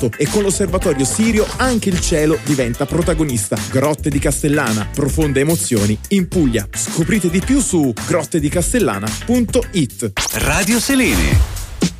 all'otto e con l'osservatorio Sirio anche il cielo diventa protagonista. Grotte di Castellana, profonde emozioni in Puglia. Scoprite di più su grottedicastellana.it. Radio Selene.